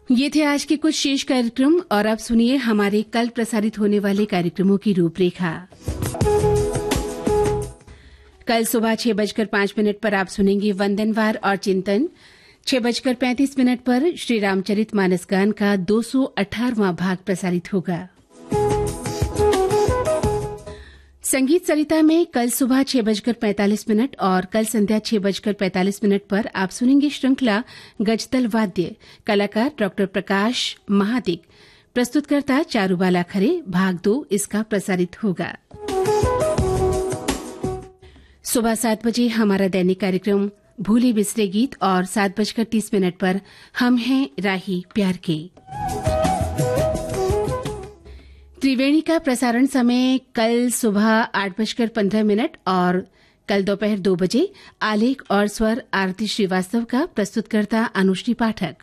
ये थे आज के कुछ शेष कार्यक्रम और अब सुनिए हमारे कल प्रसारित होने वाले कार्यक्रमों की रूपरेखा। कल सुबह 6:05 पर आप सुनेंगे वंदनवार और चिंतन। 6:35 पर श्री रामचरित मानस गान का 218वां भाग प्रसारित होगा। संगीत सरिता में कल सुबह 6:45 और कल संध्या 6:45 पर आप सुनेंगे श्रृंखला गजतल वाद्य। कलाकार डॉ प्रकाश महादिक, प्रस्तुतकर्ता चारूबाला खरे। भाग 2 इसका प्रसारित होगा। सुबह 7 बजे हमारा दैनिक कार्यक्रम भूले बिसरे गीत और 7:30 पर हम हैं राही प्यार के। त्रिवेणी का प्रसारण समय कल सुबह 8:15 और कल दोपहर 2 बजे। आलेख और स्वर आरती श्रीवास्तव का, प्रस्तुतकर्ता अनुश्री पाठक।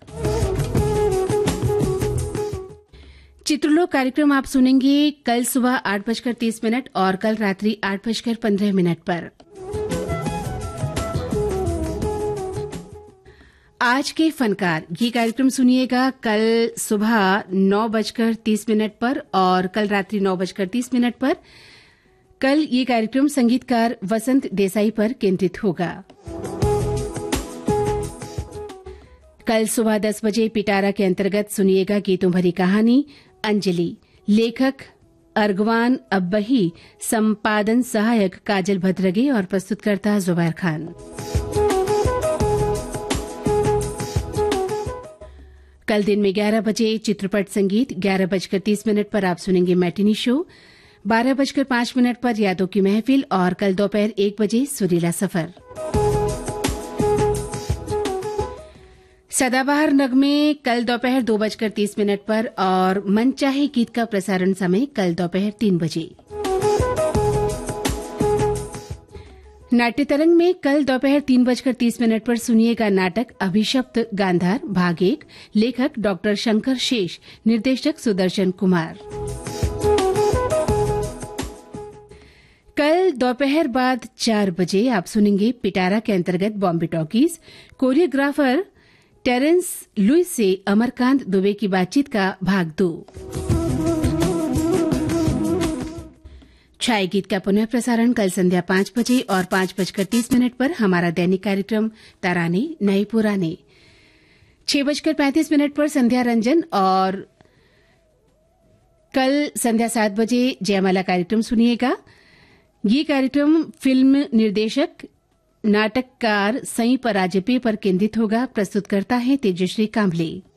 चित्रलोक कार्यक्रम आप सुनेंगे कल सुबह 8:30 और कल रात्रि 8:15 पर। आज के फनकार ये कार्यक्रम सुनिएगा कल सुबह 9:30 पर और कल रात्रि 9:30 पर। कल ये कार्यक्रम संगीतकार वसंत देसाई पर केंद्रित होगा। कल सुबह 10 बजे पिटारा के अंतर्गत सुनिएगा गीतों भरी कहानी अंजलि। लेखक अर्गवान अब्बही, संपादन सहायक काजल भद्रगे और प्रस्तुतकर्ता जुबैर खान। कल दिन में 11 बजे चित्रपट संगीत। 11:30 पर आप सुनेंगे मैटिनी शो। 12:05 पर यादों की महफिल और कल दोपहर 1 बजे सुरीला सफर। सदाबहार नगमे कल दोपहर 2:30 पर और मनचाहे गीत का प्रसारण समय कल दोपहर 3 बजे। नाट्य तरंग में कल दोपहर 3:30 पर सुनिएगा नाटक अभिशप्त गांधार भाग 1। लेखक डॉ शंकर शेष, निर्देशक सुदर्शन कुमार। कल दोपहर बाद 4 बजे आप सुनेंगे पिटारा के अंतर्गत Bombay talkies. Choreographer Terrence Louis से अमरकांत दुबे की बातचीत का भाग 2। छाया गीत का पुनः प्रसारण कल संध्या 5 बजे और 5:30 पर हमारा दैनिक कार्यक्रम तराने नए पुराने। 6:35 पर संध्या रंजन और कल संध्या 7 बजे जयमाला कार्यक्रम सुनिएगा। ये कार्यक्रम फिल्म निर्देशक नाटककार सई पराजपे पर केंद्रित होगा। प्रस्तुतकर्ता है तेजश्री कांबले।